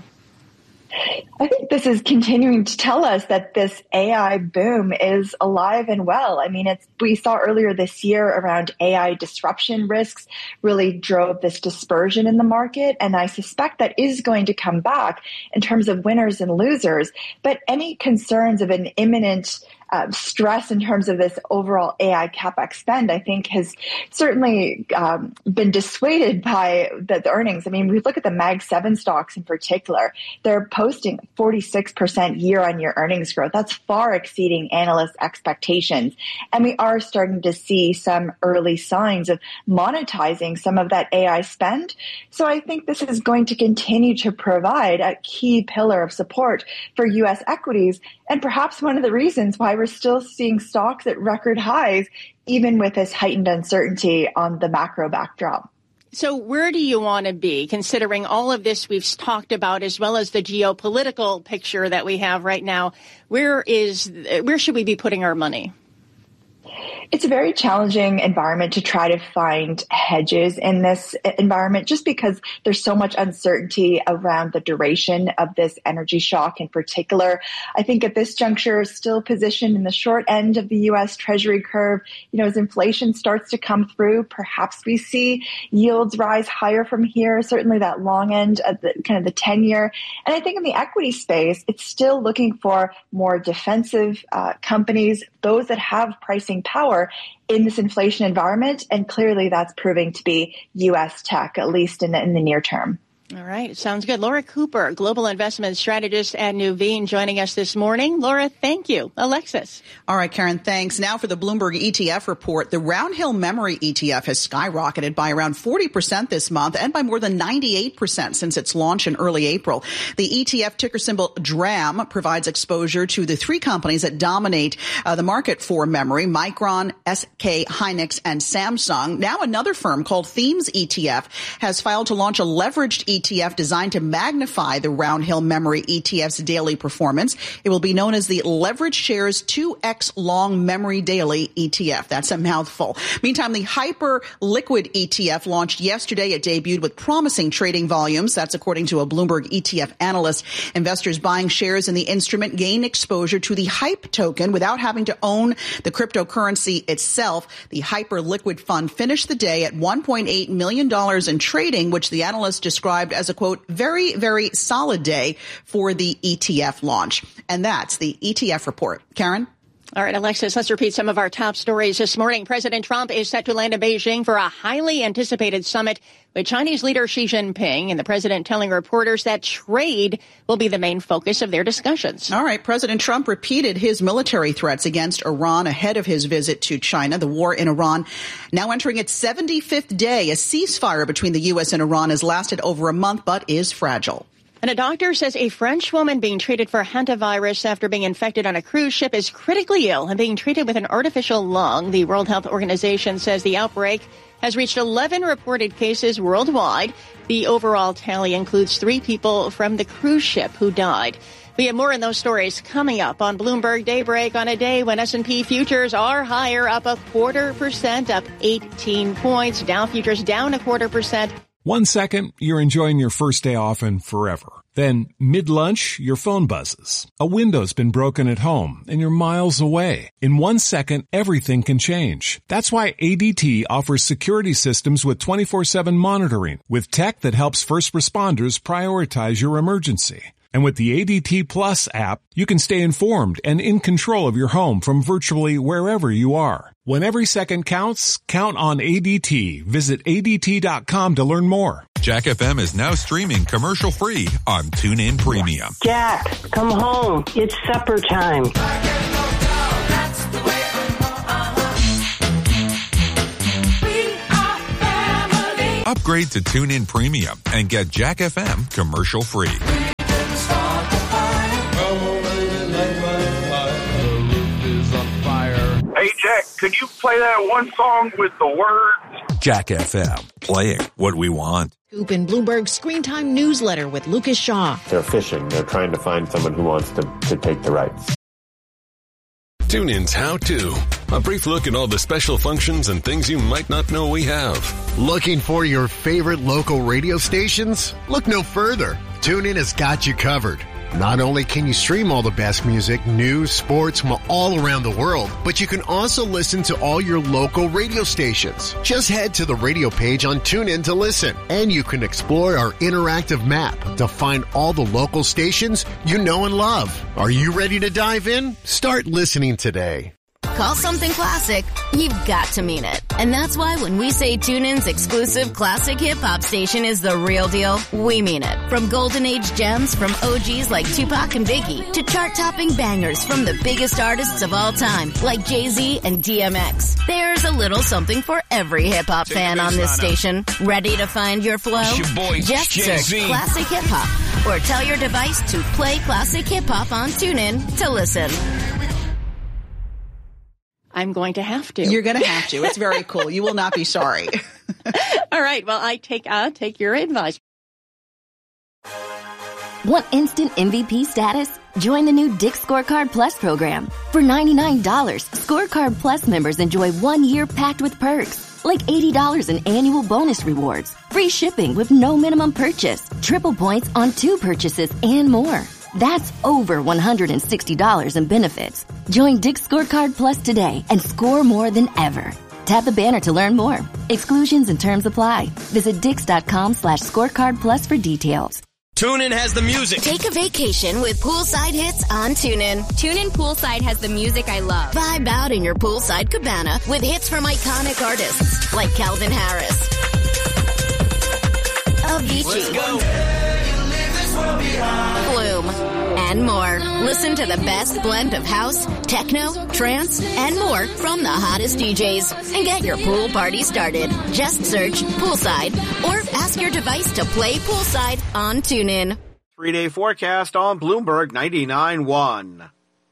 I think this is continuing to tell us that this AI boom is alive and well. I mean, we saw earlier this year around AI disruption risks really drove this dispersion in the market. And I suspect that is going to come back in terms of winners and losers. But any concerns of an imminent stress in terms of this overall AI CapEx spend, I think has certainly been dissuaded by the earnings. I mean, we look at the Mag 7 stocks in particular, they're posting 46% year-on-year earnings growth. That's far exceeding analyst expectations. And we are starting to see some early signs of monetizing some of that AI spend. So I think this is going to continue to provide a key pillar of support for U.S. equities, and perhaps one of the reasons why we're still seeing stocks at record highs, even with this heightened uncertainty on the macro backdrop. So where do you want to be, considering all of this we've talked about, as well as the geopolitical picture that we have right now? Where should we be putting our money? It's a very challenging environment to try to find hedges in this environment, just because there's so much uncertainty around the duration of this energy shock in particular. I think at this juncture, still positioned in the short end of the U.S. Treasury curve. As inflation starts to come through, perhaps we see yields rise higher from here, certainly that long end of the 10-year. And I think in the equity space, it's still looking for more defensive companies, those that have pricing power in this inflation environment. And clearly that's proving to be U.S. tech, at least in the near term. All right. Sounds good. Laura Cooper, global investment strategist at Nuveen, joining us this morning. Laura, thank you. Alexis. All right, Karen, thanks. Now for the Bloomberg ETF report. The Round Hill Memory ETF has skyrocketed by around 40% this month and by more than 98% since its launch in early April. The ETF, ticker symbol DRAM, provides exposure to the three companies that dominate the market for memory: Micron, SK Hynix, and Samsung. Now another firm called Themes ETF has filed to launch a leveraged ETF designed to magnify the Round Hill Memory ETF's daily performance. It will be known as the Leveraged Shares 2X Long Memory Daily ETF. That's a mouthful. Meantime, the Hyper Liquid ETF launched yesterday. It debuted with promising trading volumes. That's according to a Bloomberg ETF analyst. Investors buying shares in the instrument gain exposure to the HYPE token without having to own the cryptocurrency itself. The Hyper Liquid Fund finished the day at $1.8 million in trading, which the analyst described as a, quote, very, very solid day for the ETF launch. And that's the ETF report. Karen? All right, Alexis, let's repeat some of our top stories this morning. President Trump is set to land in Beijing for a highly anticipated summit with Chinese leader Xi Jinping, and the president telling reporters that trade will be the main focus of their discussions. All right, President Trump repeated his military threats against Iran ahead of his visit to China. The war in Iran now entering its 75th day. A ceasefire between the U.S. and Iran has lasted over a month, but is fragile. And a doctor says a French woman being treated for hantavirus after being infected on a cruise ship is critically ill and being treated with an artificial lung. The World Health Organization says the outbreak has reached 11 reported cases worldwide. The overall tally includes 3 people from the cruise ship who died. We have more in those stories coming up on Bloomberg Daybreak on a day when S&P futures are higher, up 0.25%, up 18 points. Dow futures down 0.25%. 1 second, you're enjoying your first day off and forever. Then, mid-lunch, your phone buzzes. A window's been broken at home, and you're miles away. In 1 second, everything can change. That's why ADT offers security systems with 24/7 monitoring, with tech that helps first responders prioritize your emergency. And with the ADT Plus app, you can stay informed and in control of your home from virtually wherever you are. When every second counts, count on ADT. Visit ADT.com to learn more. Jack FM is now streaming commercial-free on TuneIn Premium. Jack, come home. It's supper time. Upgrade to TuneIn Premium and get Jack FM commercial-free. Hey, Jack, could you play that one song with the words? Jack FM, playing what we want. Scoop in Bloomberg Screen Time newsletter with Lucas Shaw. They're fishing. They're trying to find someone who wants to take the rights. TuneIn's How To. A brief look at all the special functions and things you might not know we have. Looking for your favorite local radio stations? Look no further. TuneIn has got you covered. Not only can you stream all the best music, news, sports from all around the world, but you can also listen to all your local radio stations. Just head to the radio page on TuneIn to listen, and you can explore our interactive map to find all the local stations you know and love. Are you ready to dive in? Start listening today. Call something classic, you've got to mean it. And that's why when we say TuneIn's exclusive classic hip-hop station is the real deal, we mean it. From golden age gems from OGs like Tupac and Biggie to chart-topping bangers from the biggest artists of all time like Jay-Z and DMX. There's a little something for every hip-hop fan on this station. Ready to find your flow? Just search Classic Hip-Hop or tell your device to play Classic Hip-Hop on TuneIn to listen. I'm going to have to. You're going to have to. It's very cool. You will not be sorry. All right. Well, I take your advice. Want instant MVP status? Join the new Dick's Scorecard Plus program. For $99, Scorecard Plus members enjoy 1 year packed with perks, like $80 in annual bonus rewards, free shipping with no minimum purchase, triple points on 2 purchases, and more. That's over $160 in benefits. Join Dick's Scorecard Plus today and score more than ever. Tap the banner to learn more. Exclusions and terms apply. Visit Dix.com/scorecard plus for details. TuneIn has the music. Take a vacation with poolside hits on TuneIn. TuneIn Poolside has the music I love. Vibe out in your poolside cabana with hits from iconic artists like Calvin Harris, Avicii, Flume, and more. Listen to the best blend of house, techno, trance, and more from the hottest DJs. And get your pool party started. Just search Poolside or ask your device to play Poolside on TuneIn. 3-day forecast on Bloomberg 99.1.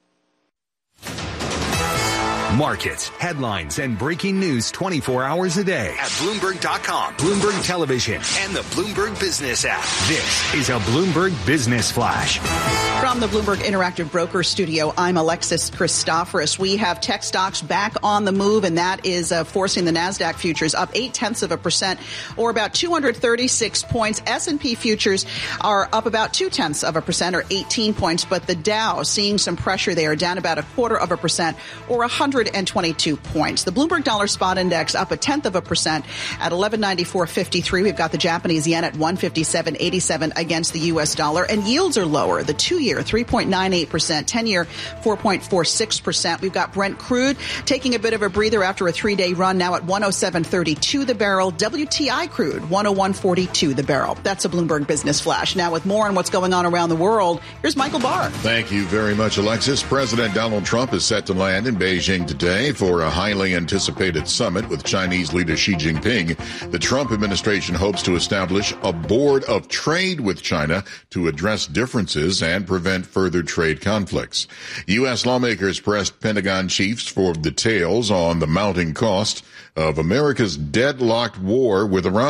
Markets, headlines, and breaking news 24 hours a day at Bloomberg.com, Bloomberg Television, and the Bloomberg Business app. This is a Bloomberg Business Flash. From the Bloomberg Interactive Broker Studio, I'm Alexis Christoforous. We have tech stocks back on the move, and that is forcing the NASDAQ futures up 0.8%, or about 236 points. S&P futures are up about 0.2%, or 18 points, but the Dow seeing some pressure there, down about 0.25%, or 122 points. The Bloomberg Dollar Spot Index up 0.1% at 1194.53. We've got the Japanese yen at 157.87 against the U.S. dollar, and yields are lower. The 2-year 3.98%, 10-year 4.46%. We've got Brent crude taking a bit of a breather after a 3-day run, now at 107.32 the barrel. WTI crude 101.42 the barrel. That's a Bloomberg Business Flash. Now with more on what's going on around the world, here's Michael Barr. Thank you very much, Alexis. President Donald Trump is set to land in Beijing today for a highly anticipated summit with Chinese leader Xi Jinping. The Trump administration hopes to establish a board of trade with China to address differences and prevent further trade conflicts. U.S. lawmakers pressed Pentagon chiefs for details on the mounting cost of America's deadlocked war with Iran.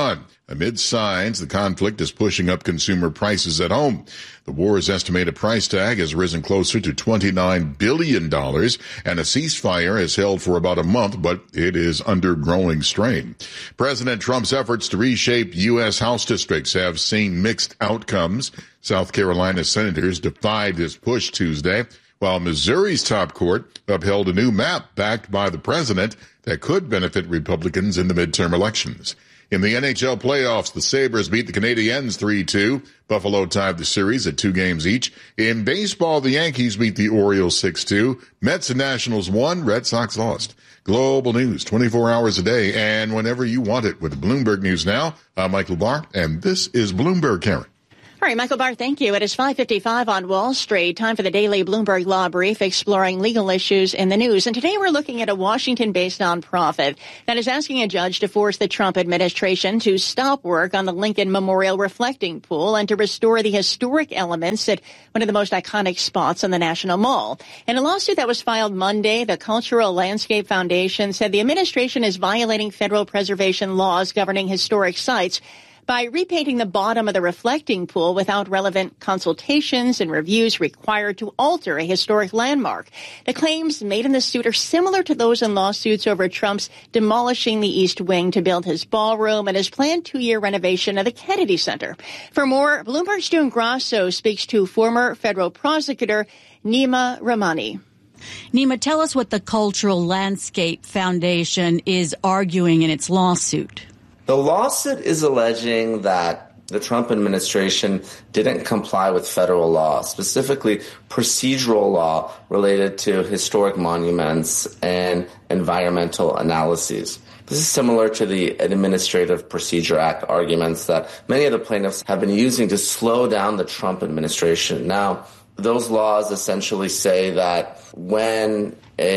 Amid signs the conflict is pushing up consumer prices at home. The war's estimated price tag has risen closer to $29 billion, and a ceasefire has held for about a month, but it is under growing strain. President Trump's efforts to reshape U.S. House districts have seen mixed outcomes. South Carolina senators defied his push Tuesday, while Missouri's top court upheld a new map backed by the president that could benefit Republicans in the midterm elections. In the NHL playoffs, the Sabres beat the Canadiens 3-2. Buffalo tied the series at 2 games each. In baseball, the Yankees beat the Orioles 6-2. Mets and Nationals won. Red Sox lost. Global news 24 hours a day and whenever you want it with Bloomberg News Now. I'm Michael Barr, and this is Bloomberg Karen. All right, Michael Barr, thank you. It is 5:55 on Wall Street. Time for the daily Bloomberg Law Brief, exploring legal issues in the news. And today we're looking at a Washington-based nonprofit that is asking a judge to force the Trump administration to stop work on the Lincoln Memorial Reflecting Pool and to restore the historic elements at one of the most iconic spots on the National Mall. In a lawsuit that was filed Monday, the Cultural Landscape Foundation said the administration is violating federal preservation laws governing historic sites by repainting the bottom of the reflecting pool without relevant consultations and reviews required to alter a historic landmark. The claims made in the suit are similar to those in lawsuits over Trump's demolishing the East Wing to build his ballroom and his planned 2-year renovation of the Kennedy Center. For more, Bloomberg's June Grasso speaks to former federal prosecutor Nima Rahmani. Nima, tell us what the Cultural Landscape Foundation is arguing in its lawsuit. The lawsuit is alleging that the Trump administration didn't comply with federal law, specifically procedural law related to historic monuments and environmental analyses. This is similar to the Administrative Procedure Act arguments that many of the plaintiffs have been using to slow down the Trump administration. Now, those laws essentially say that when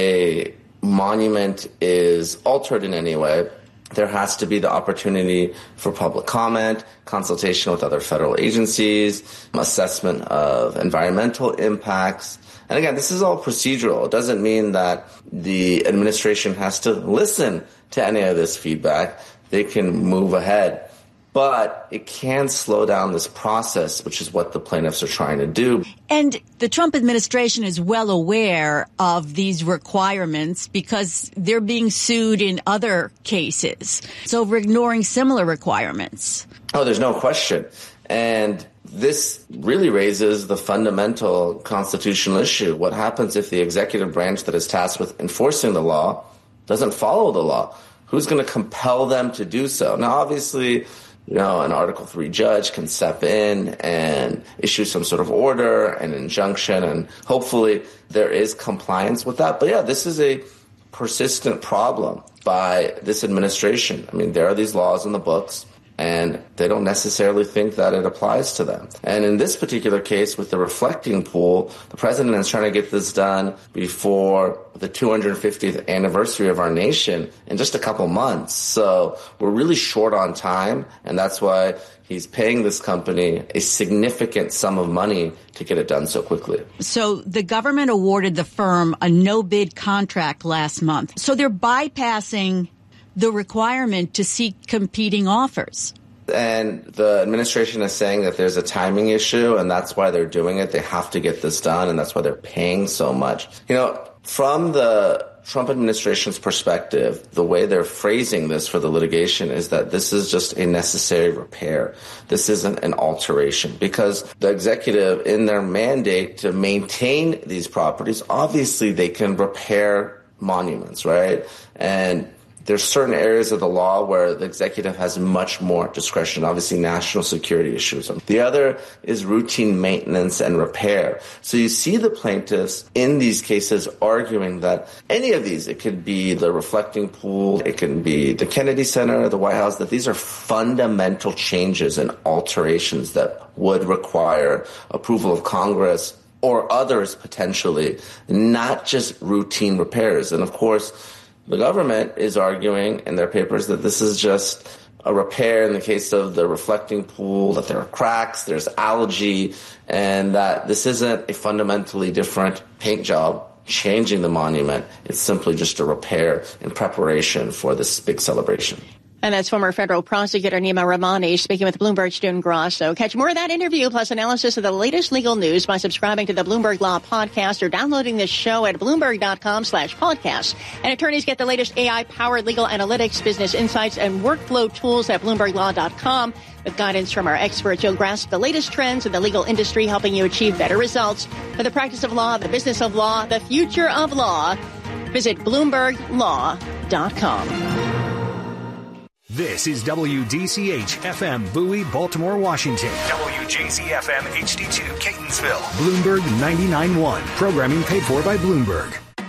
a monument is altered in any way, there has to be the opportunity for public comment, consultation with other federal agencies, assessment of environmental impacts. And again, this is all procedural. It doesn't mean that the administration has to listen to any of this feedback. They can move ahead. But it can slow down this process, which is what the plaintiffs are trying to do. And the Trump administration is well aware of these requirements because they're being sued in other cases. So we're ignoring similar requirements. Oh, there's no question. And this really raises the fundamental constitutional issue. What happens if the executive branch that is tasked with enforcing the law doesn't follow the law? Who's going to compel them to do so? Now, obviously, an Article III judge can step in and issue some sort of order, an injunction, and hopefully there is compliance with that. But yeah, this is a persistent problem by this administration. I mean, there are these laws in the books, and they don't necessarily think that it applies to them. And in this particular case with the reflecting pool, the president is trying to get this done before the 250th anniversary of our nation in just a couple months. So we're really short on time, and that's why he's paying this company a significant sum of money to get it done so quickly. So the government awarded the firm a no-bid contract last month. So they're bypassing the requirement to seek competing offers. And the administration is saying that there's a timing issue, and that's why they're doing it. They have to get this done, and that's why they're paying so much. From the Trump administration's perspective, the way they're phrasing this for the litigation is that this is just a necessary repair. This isn't an alteration, because the executive, in their mandate to maintain these properties, obviously they can repair monuments, right? And there's certain areas of the law where the executive has much more discretion, obviously national security issues. The other is routine maintenance and repair. So you see the plaintiffs in these cases arguing that any of these, it could be the reflecting pool, it can be the Kennedy Center, the White House, that these are fundamental changes and alterations that would require approval of Congress or others potentially, not just routine repairs. And of course, the government is arguing in their papers that this is just a repair in the case of the reflecting pool, that there are cracks, there's algae, and that this isn't a fundamentally different paint job changing the monument. It's simply just a repair in preparation for this big celebration. And that's former federal prosecutor Nima Rahmani speaking with Bloomberg's June Grosso. Catch more of that interview plus analysis of the latest legal news by subscribing to the Bloomberg Law Podcast or downloading this show at Bloomberg.com/podcast. And attorneys get the latest AI-powered legal analytics, business insights, and workflow tools at BloombergLaw.com. With guidance from our experts, you'll grasp the latest trends in the legal industry, helping you achieve better results for the practice of law, the business of law, the future of law. Visit BloombergLaw.com. This is WDCH-FM Bowie, Baltimore, Washington. WJZ-FM HD2 Catonsville. Bloomberg 99.1. Programming paid for by Bloomberg.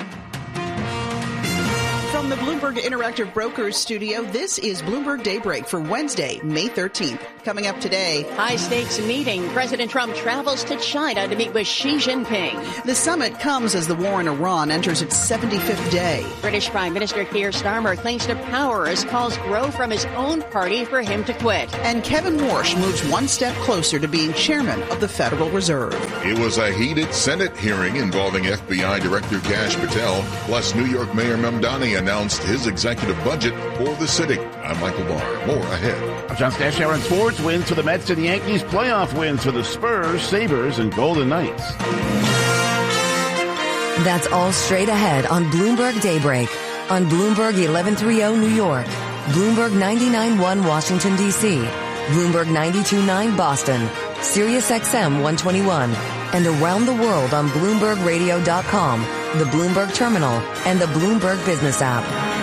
From the Bloomberg Interactive Brokers studio, this is Bloomberg Daybreak for Wednesday, May 13th. Coming up today, high-stakes meeting. President Trump travels to China to meet with Xi Jinping. The summit comes as the war in Iran enters its 75th day. British Prime Minister Keir Starmer clings to power as calls grow from his own party for him to quit. And Kevin Warsh moves one step closer to being chairman of the Federal Reserve. It was a heated Senate hearing involving FBI Director Kash Patel, plus New York Mayor Mamdani announced his executive budget for the city. I'm Michael Barr. More ahead. I'm John Stashower on sports. Wins for the Mets and Yankees. Playoff wins for the Spurs, Sabres, and Golden Knights. That's all straight ahead on Bloomberg Daybreak. On Bloomberg 1130 New York. Bloomberg 99.1 Washington, D.C. Bloomberg 92.9 Boston. Sirius XM 121. And around the world on BloombergRadio.com, the Bloomberg Terminal, and the Bloomberg Business app.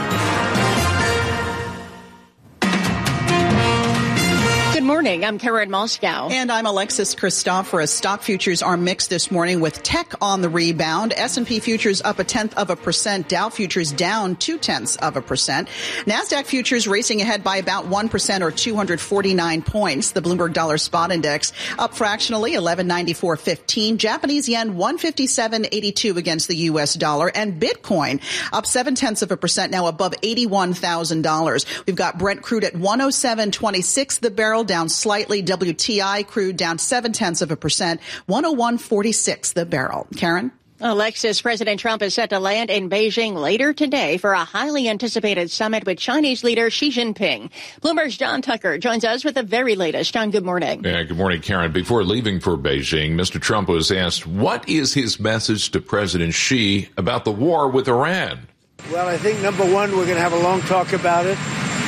Good morning. I'm Karen Moscow. And I'm Alexis Christoforous. Stock futures are mixed this morning with tech on the rebound. S&P futures up 0.1%. Dow futures down 0.2%. NASDAQ futures racing ahead by about 1% or 249 points. The Bloomberg Dollar Spot Index up fractionally 1194.15. Japanese yen 157.82 against the U.S. dollar. And Bitcoin up 0.7%, now above $81,000. We've got Brent crude at 107.26 the barrel, down slightly. WTI crude down 0.7%, 101.46 the barrel. Karen? Alexis, President Trump is set to land in Beijing later today for a highly anticipated summit with Chinese leader Xi Jinping. Bloomberg's John Tucker joins us with the very latest. John, good morning. Yeah, good morning, Karen. Before leaving for Beijing, Mr. Trump was asked, what is his message to President Xi about the war with Iran? Well, I think, number one, we're going to have a long talk about it.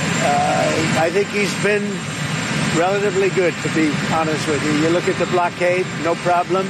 I think he's been relatively good, to be honest with you. You look at the blockade, no problem.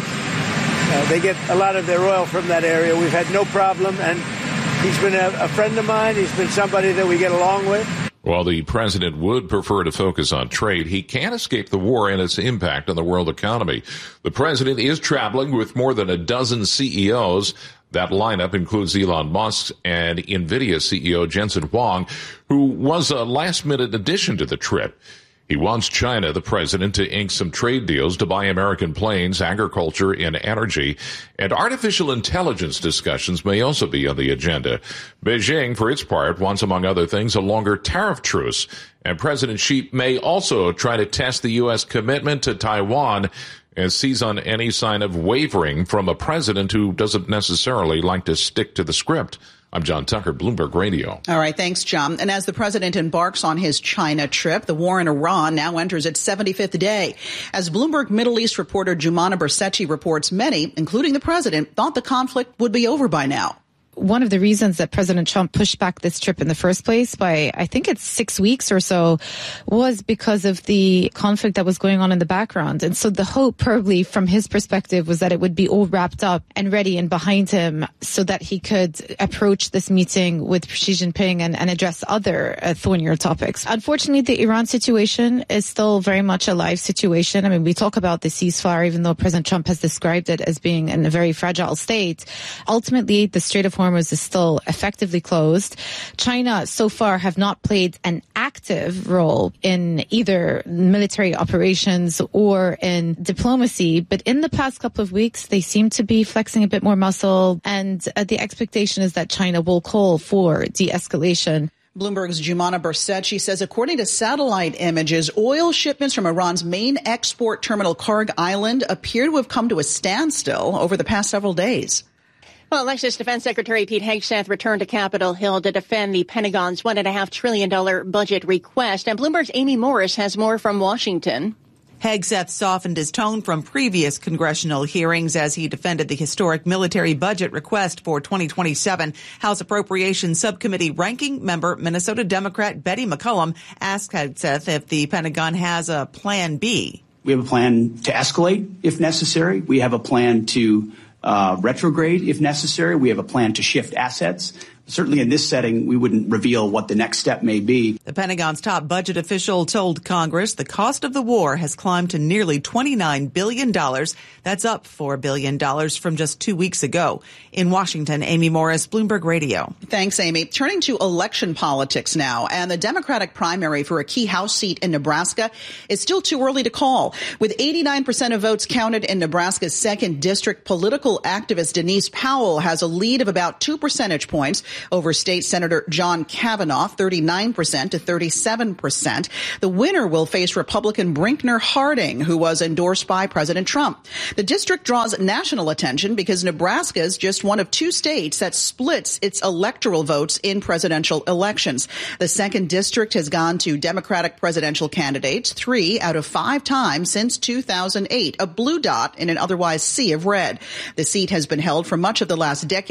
They get a lot of their oil from that area. We've had no problem, and he's been a friend of mine. He's been somebody that we get along with. While the president would prefer to focus on trade, he can't escape the war and its impact on the world economy. The president is traveling with more than a dozen CEOs. That lineup includes Elon Musk and NVIDIA CEO Jensen Huang, who was a last-minute addition to the trip. He wants China, the president, to ink some trade deals to buy American planes, agriculture, and energy. And artificial intelligence discussions may also be on the agenda. Beijing, for its part, wants, among other things, a longer tariff truce. And President Xi may also try to test the U.S. commitment to Taiwan and seize on any sign of wavering from a president who doesn't necessarily like to stick to the script. I'm John Tucker, Bloomberg Radio. All right, thanks, John. And as the president embarks on his China trip, the war in Iran now enters its 75th day. As Bloomberg Middle East reporter Jumana Bersetti reports, many, including the president, thought the conflict would be over by now. One of the reasons that President Trump pushed back this trip in the first place by, I think it's 6 weeks or so, was because of the conflict that was going on in the background. And so the hope, probably from his perspective, was that it would be all wrapped up and ready and behind him so that he could approach this meeting with Xi Jinping and address other thornier topics. Unfortunately, the Iran situation is still very much a live situation. I mean, we talk about the ceasefire, even though President Trump has described it as being in a very fragile state. Ultimately, the Strait of Hormuz is still effectively closed. China so far have not played an active role in either military operations or in diplomacy, but in the past couple of weeks, they seem to be flexing a bit more muscle, and the expectation is that China will call for de-escalation. Bloomberg's Jumana Bersetti says, according to satellite images, oil shipments from Iran's main export terminal, Kharg Island, appear to have come to a standstill over the past several days. Well, Alexis, Defense Secretary Pete Hegseth returned to Capitol Hill to defend the Pentagon's $1.5 trillion budget request. And Bloomberg's Amy Morris has more from Washington. Hegseth softened his tone from previous congressional hearings as he defended the historic military budget request for 2027. House Appropriations Subcommittee ranking member Minnesota Democrat Betty McCollum asked Hegseth if the Pentagon has a plan B. We have a plan to escalate if necessary. We have a plan to retrograde if necessary. We have a plan to shift assets. Certainly in this setting, we wouldn't reveal what the next step may be. The Pentagon's top budget official told Congress the cost of the war has climbed to nearly $29 billion. That's up $4 billion from just 2 weeks ago. In Washington, Amy Morris, Bloomberg Radio. Thanks, Amy. Turning to election politics now, and the Democratic primary for a key House seat in Nebraska is still too early to call. With 89% of votes counted in Nebraska's 2nd District, political activist Denise Powell has a lead of about 2 percentage points over State Senator John Kavanaugh, 39% to 37%. The winner will face Republican Brinkner Harding, who was endorsed by President Trump. The district draws national attention because Nebraska is just one of 2 states that splits its electoral votes in presidential elections. The 2nd District has gone to Democratic presidential candidates 3 out of 5 times since 2008, a blue dot in an otherwise sea of red. The seat has been held for much of the last decade